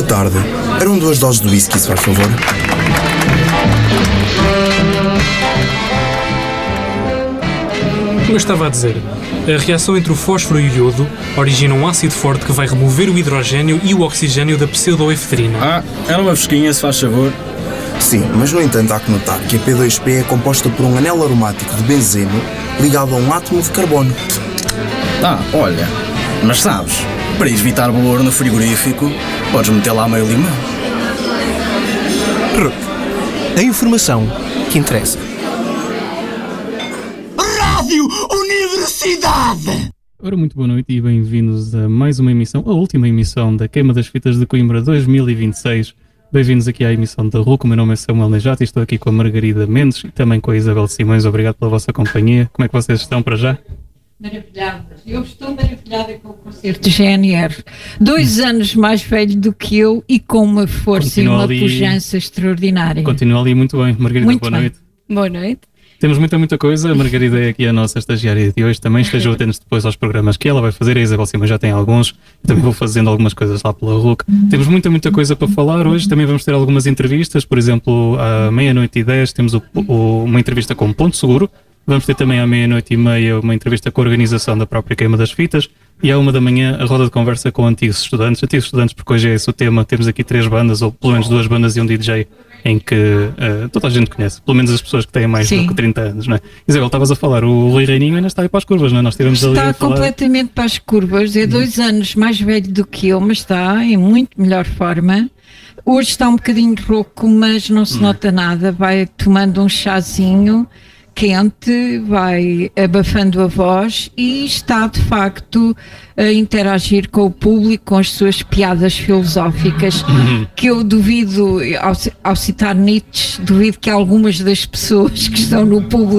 Boa tarde. Eram 2 doses de whisky, se faz favor. Como eu estava a dizer, a reação entre o fósforo e o iodo origina um ácido forte que vai remover o hidrogênio e o oxigênio da pseudoefedrina. Era uma fresquinha, se faz favor. Sim, mas no entanto há que notar que a P2P é composta por um anel aromático de benzeno ligado a um átomo de carbono. Olha, mas sabes, para evitar bolor no frigorífico, podes meter lá meio limão. A informação que interessa. Rádio Universidade! Ora, muito boa noite e bem-vindos a mais uma emissão, a última emissão da Queima das Fitas de Coimbra 2026. Bem-vindos aqui à emissão da RUC. O meu nome é Samuel Nejato e estou aqui com a Margarida Mendes e também com a Isabel Simões. Obrigado pela vossa companhia. Como é que vocês estão para já? Maravilhadas. Eu estou maravilhada com o concerto de GNR. 2 anos mais velho do que eu e com uma força e uma pujança extraordinária. Continua ali muito bem. Margarida, muito boa bem. noite. Boa noite. Temos muita coisa. A Margarida é aqui a nossa estagiária de hoje. Também estejam atentos depois aos programas que ela vai fazer. A Isabel Simões já tem alguns. Também vou fazendo algumas coisas lá pela RUC. Temos muita coisa para falar hoje. Também vamos ter algumas entrevistas. Por exemplo, à 00:10 temos uma entrevista com Ponto Seguro. Vamos ter também à 00:30 uma entrevista com a organização da própria Queima das Fitas e à 1h a roda de conversa com antigos estudantes, porque hoje é esse o tema. Temos aqui 3 bandas, ou pelo menos 2 bandas e um DJ em que toda a gente conhece, pelo menos as pessoas que têm mais do que 30 anos, não é? Isabel, estavas a falar, o Rui Reininho ainda está aí para as curvas, não é? Nós tivemos ali está completamente para as curvas, é 2 anos mais velho do que eu, mas está em muito melhor forma. Hoje está um bocadinho rouco, mas não se nota nada, vai tomando um chazinho quente, vai abafando a voz e está de facto a interagir com o público, com as suas piadas filosóficas, que eu duvido, ao citar Nietzsche, duvido que algumas das pessoas que estão no público